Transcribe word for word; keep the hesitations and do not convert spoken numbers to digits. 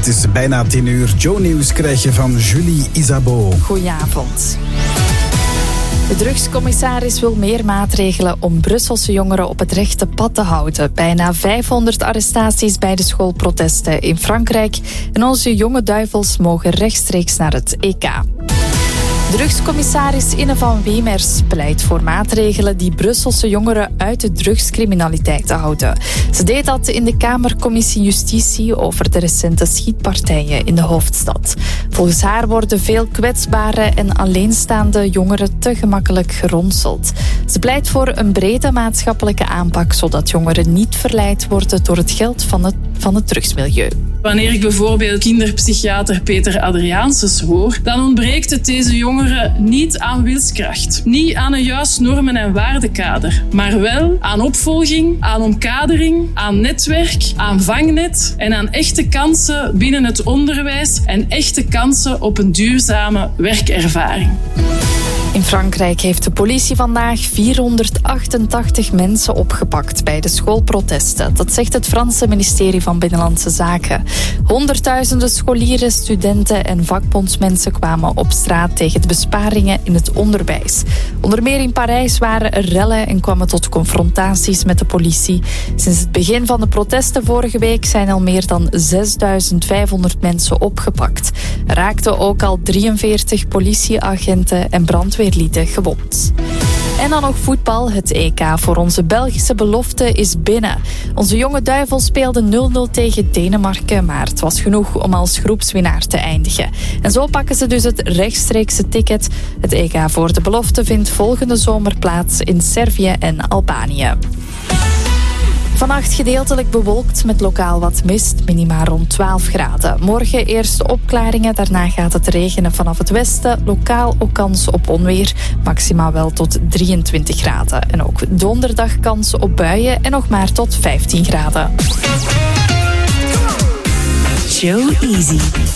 Het is bijna tien uur. Joe Nieuws krijg je van Julie Isabeau. Goedenavond. De drugscommissaris wil meer maatregelen om Brusselse jongeren op het rechte pad te houden. Bijna vijfhonderd arrestaties bij de schoolprotesten in Frankrijk. En onze jonge duivels mogen rechtstreeks naar het E K. Drugscommissaris Inne van Wemers pleit voor maatregelen die Brusselse jongeren uit de drugscriminaliteit houden. Ze deed dat in de Kamercommissie Justitie over de recente schietpartijen in de hoofdstad. Volgens haar worden veel kwetsbare en alleenstaande jongeren te gemakkelijk geronseld. Ze pleit voor een brede maatschappelijke aanpak, zodat jongeren niet verleid worden door het geld van het, van het drugsmilieu. Wanneer ik bijvoorbeeld kinderpsychiater Peter Adriaanses hoor, dan ontbreekt het deze jongeren niet aan wilskracht. Niet aan een juist normen- en waardekader, maar wel aan opvolging, aan omkadering, aan netwerk, aan vangnet en aan echte kansen binnen het onderwijs en echte kansen op een duurzame werkervaring. In Frankrijk heeft de politie vandaag vierhonderdachtentachtig mensen opgepakt bij de schoolprotesten. Dat zegt het Franse ministerie van Binnenlandse Zaken. Honderdduizenden scholieren, studenten en vakbondsmensen kwamen op straat tegen de besparingen in het onderwijs. Onder meer in Parijs waren er rellen en kwamen tot confrontaties met de politie. Sinds het begin van de protesten vorige week zijn al meer dan zesduizend vijfhonderd mensen opgepakt. Er raakten ook al drieënveertig politieagenten en brandweerlieden gewond. En dan nog voetbal. Het E K voor onze Belgische belofte is binnen. Onze jonge duivels speelden nul nul tegen Denemarken, maar het was genoeg om als groepswinnaar te eindigen. En zo pakken ze dus het rechtstreekse ticket. Het E K voor de belofte vindt volgende zomer plaats in Servië en Albanië. Vannacht gedeeltelijk bewolkt met lokaal wat mist, minima rond twaalf graden. Morgen eerst opklaringen, daarna gaat het regenen vanaf het westen. Lokaal ook kans op onweer, maximaal wel tot drieëntwintig graden. En ook donderdag kans op buien en nog maar tot vijftien graden. Joe Easy.